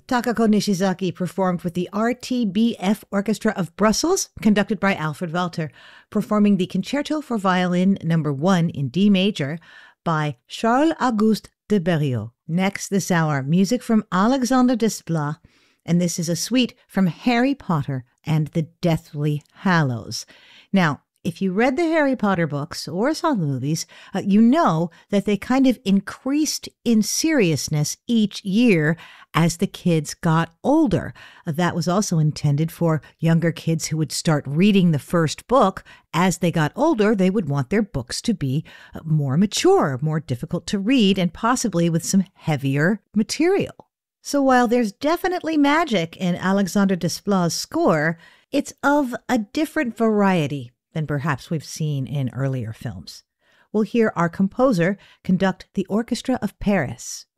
Takako Nishizaki performed with the RTBF Orchestra of Brussels, conducted by Alfred Walter, performing the Concerto for Violin No. 1 in D major by Charles-Auguste de Berriot. Next this hour, music from Alexander Desplat, and this is a suite from Harry Potter and the Deathly Hallows. Now, if you read the Harry Potter books or saw the movies, you know that they kind of increased in seriousness each year as the kids got older. That was also intended for younger kids who would start reading the first book. As they got older, they would want their books to be more mature, more difficult to read, and possibly with some heavier material. So while there's definitely magic in Alexander Desplat's score, it's of a different variety than perhaps we've seen in earlier films. We'll hear our composer conduct the Orchestra of Paris.